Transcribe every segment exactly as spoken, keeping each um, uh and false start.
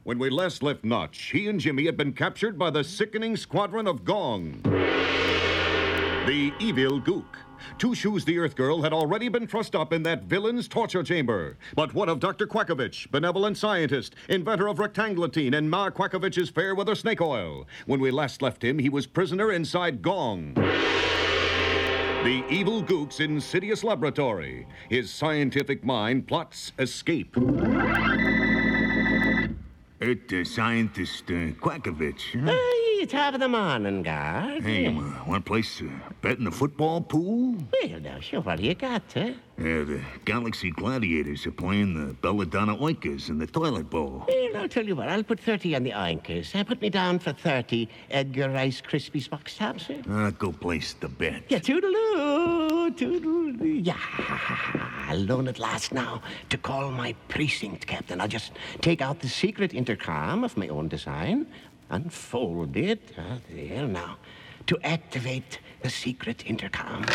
When we last left Notch, he and Jimmy had been captured by the sickening squadron of Gong. The evil Gook. Two Shoes the Earth Girl had already been trussed up in that villain's torture chamber. But what of Doctor Quackovich, benevolent scientist, inventor of rectangulotine and Ma Quackovich's fair-weather snake oil? When we last left him, he was prisoner inside Gong. The evil Gook's insidious laboratory. His scientific mind plots escape. It, uh, scientist uh, Quackovich. Huh? Hey, top of the morning, guard. Hey, uh, one place uh, bet in the football pool? Well, now, sure, what do you got, huh? Yeah, the Galaxy Gladiators are playing the Belladonna Oinkers in the toilet bowl. Well, I'll tell you what, I'll put thirty on the Oinkers. Uh, put me down for thirty Edgar Rice Krispies box tops, sir. Uh, go place the bet. Yeah, toodaloo, toodaloo. Yeah, alone at last now to call my precinct captain. I'll just take out the secret intercom of my own design, unfold it, uh, there now, to activate the secret intercom.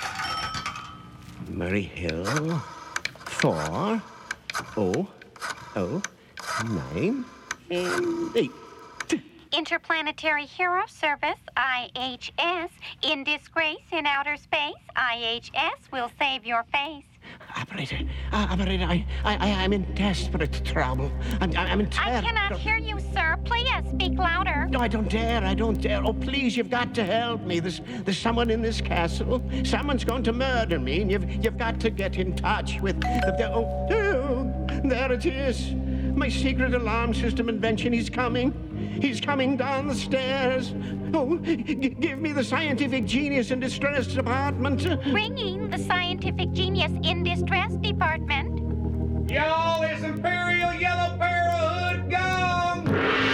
Murray Hill, four, oh, oh, nine, and eight. Interplanetary Hero Service, I H S. In disgrace in outer space, I H S will save your face. Operator, uh, operator, I, I, I, I'm in desperate trouble. I'm, I'm in terrible... I cannot hear you, sir. Please speak louder. No, I don't dare. I don't dare. Oh, please, you've got to help me. There's, there's someone in this castle. Someone's going to murder me, and you've, you've got to get in touch with the... the oh, oh, there it is. My secret alarm system invention. He's coming. He's coming down the stairs. Oh, g- give me the scientific genius in distress department. Ringing the scientific genius in distress department. Y'all, it's Imperial Yellow Parrot Gong!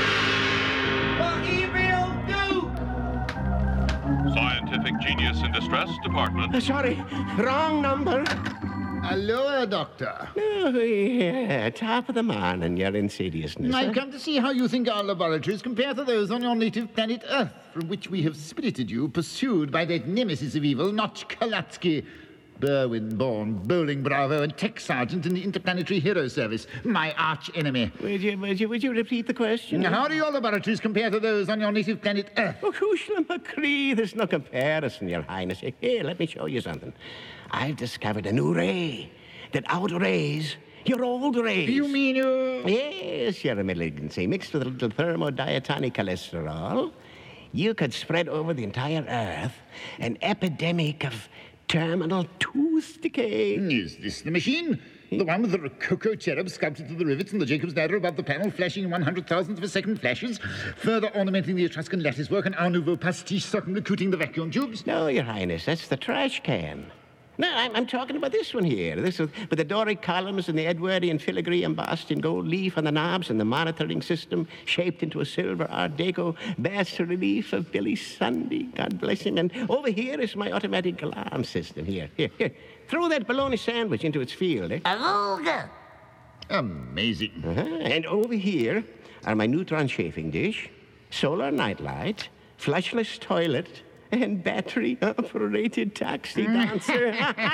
The evil Duke! Scientific Genius in Distress Department. Uh, sorry, wrong number. Hello, Doctor. Oh, yeah, top of the morning, your insidiousness. I've huh? come to see how you think our laboratories compare to those on your native planet Earth, from which we have spirited you, pursued by that nemesis of evil, Notch Kalatsky, Berwin-born bowling bravo and tech sergeant in the Interplanetary Hero Service, my arch-enemy. Would you, would, you, would you repeat the question? How do your laboratories compare to those on your native planet Earth? Oh, Kushla McCree, there's no comparison, Your Highness. Here, let me show you something. I've discovered a new ray that outrays your old rays. You mean you... Yes, your malignancy, mixed with a little thermodiatonic cholesterol. You could spread over the entire Earth an epidemic of terminal tooth decay. Is this the machine? The one with the Rococo cherub sculpted to the rivets and the Jacob's ladder above the panel, flashing in one hundred thousandth of a second flashes, further ornamenting the Etruscan lattice work and Art Nouveau pastiche circumlocuting the vacuum tubes? No, Your Highness, that's the trash can. No, I'm, I'm talking about this one here. This with, with the Doric columns and the Edwardian filigree embossed in gold leaf on the knobs and the monitoring system shaped into a silver Art Deco bas relief of Billy Sunday. God bless him. And over here is my automatic alarm system. Here, here, here. Throw that bologna sandwich into its field, eh? Aruga! Amazing. Uh-huh. And over here are my neutron chafing dish, solar nightlight, flushless toilet, and battery-operated taxi dancer.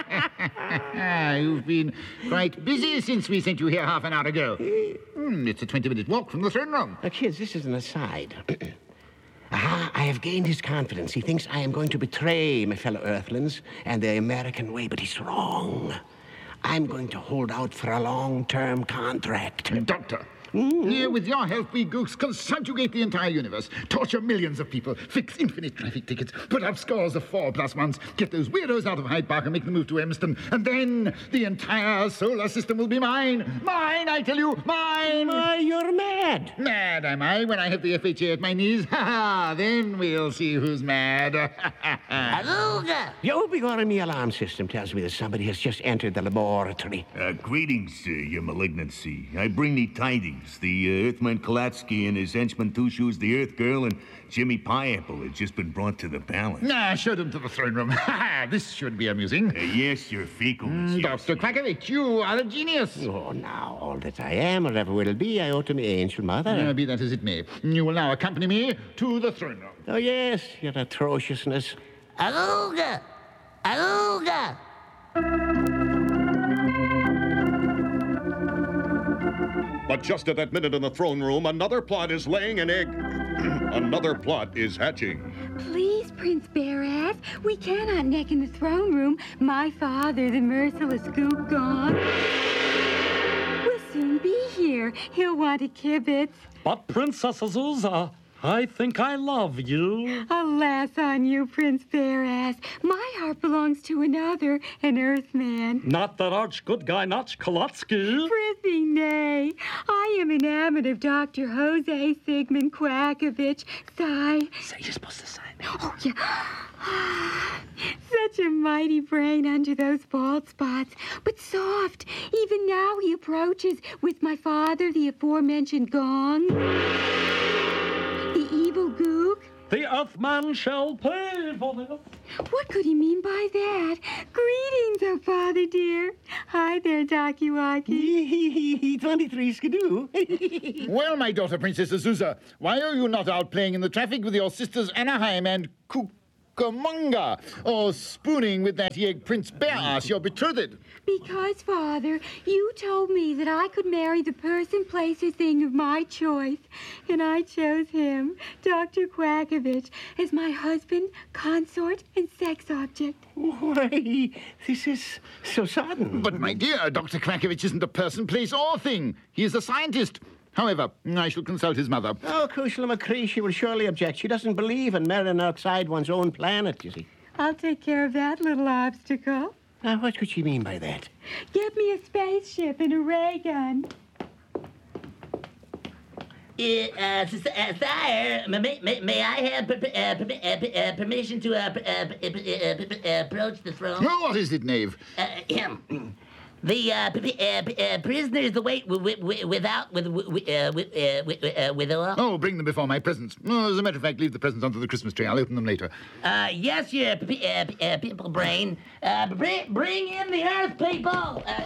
You've been quite busy since we sent you here half an hour ago. Mm, it's a twenty-minute walk from the throne room. Uh, kids, this is an aside. Aha, I have gained his confidence. He thinks I am going to betray my fellow Earthlings and the American way, but he's wrong. I'm going to hold out for a long-term contract. Doctor, mm-hmm. Here, with your help, we gooks can subjugate the entire universe, torture millions of people, fix infinite traffic tickets, put up scores of four plus ones, get those weirdos out of Hyde Park and make the move to Emerson, and then the entire solar system will be mine. Mine, I tell you, mine! Why, you're mad. Mad, am I, when I have the F H A at my knees? Ha ha, then we'll see who's mad. Aruga! Your Bigoramy alarm system tells me that somebody has just entered the laboratory. Uh, greetings, uh, your malignancy. I bring thee tidings. The uh, Earthman Kalatsky and his henchman Two Shoes, the Earth Girl, and Jimmy Pineapple had just been brought to the palace. Nah, show them to the throne room. This should be amusing. Uh, yes, your fecalness. Mm, Doctor Quackovich, you are a genius. Oh, now, all that I am or ever will be, I owe to my angel mother. Uh, be that as it may. You will now accompany me to the throne room. Oh, yes, your atrociousness. Aruga! Aruga! But just at that minute in the throne room, another plot is laying an egg. Another plot is hatching. Please, Prince Bearass, we cannot neck in the throne room. My father, the merciless Gook Gong, will soon be here. He'll want a kibitz. But, Princess Azusa, I think I love you. Alas on you, Prince Bearass. My heart belongs to another, an Earthman. Not that arch good guy, Notch Kolotsky. Prithee, nay. I am enamored of Doctor Jose Sigmund Quackovich. Sigh. Say you're supposed to sign. Oh, yeah. Such a mighty brain under those bald spots, but soft. Even now he approaches with my father, the aforementioned Gong. The evil Gook. The Earthman shall pay for this. What could he mean by that? Greetings, oh father dear. Hi there, Dakiwaki. twenty-three skidoo. Well, my daughter, Princess Azusa, why are you not out playing in the traffic with your sisters Anaheim and Cucamonga, or spooning with that yegg Prince Bearass, your betrothed? Because, Father, you told me that I could marry the person, place, or thing of my choice, and I chose him, Doctor Quackovich, as my husband, consort, and sex object. Why, this is so sudden. But, my dear, Doctor Quackovich isn't a person, place, or thing. He is a scientist. However, I shall consult his mother. Oh, Kushala McCree, she will surely object. She doesn't believe in marrying outside one's own planet, you see. I'll take care of that little obstacle. Now, what could she mean by that? Get me a spaceship and a ray gun. Uh, uh, sire, may, may, may I have per, uh, per, uh, uh, permission to uh, uh, uh, uh, approach the throne? Oh, what is it, knave? Uh, the uh, uh, uh, prisoners await w- w- without with with uh, with uh, with, uh, with uh, Oh, bring them before my presents. Oh, as a matter of fact, leave the presents under the Christmas tree. I'll open them later. Uh, yes, your p- uh, p- uh, pimple brain. Uh, bring, bring in the Earth people. Uh,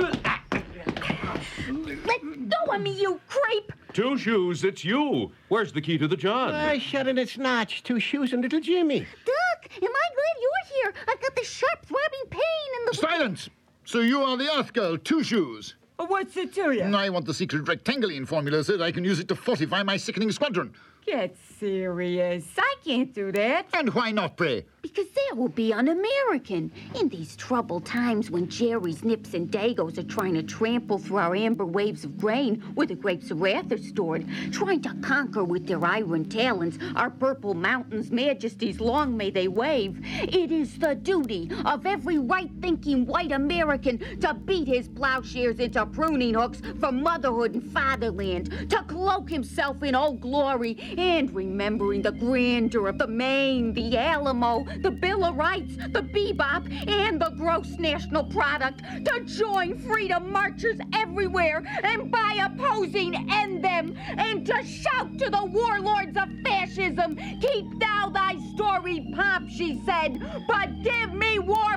Let go of me, you creep! Two Shoes, it's you. Where's the key to the John? I shut in its notch. Two Shoes and little Jimmy. Duck, am I glad you're here? I've got the sharp, throbbing pain in the... Silence! So you are the Earth Girl, Two Shoes. What's it to you? I want the secret rectanguline formula so that I can use it to fortify my sickening squadron. Get serious. I can't do that. And why not, pray? Because that will be un-American. In these troubled times when Jerry's nips and dagos are trying to trample through our amber waves of grain where the grapes of wrath are stored, trying to conquer with their iron talons our purple mountains, majesties long may they wave, it is the duty of every right-thinking white American to beat his plowshares into pruning hooks for motherhood and fatherland, to cloak himself in old glory, and remembering the grandeur of the Maine, the Alamo, the Bill of Rights, the Bebop, and the gross national product, to join freedom marchers everywhere, and by opposing, end them, and to shout to the warlords of fascism, keep thou thy storied pomp, she said, but give me war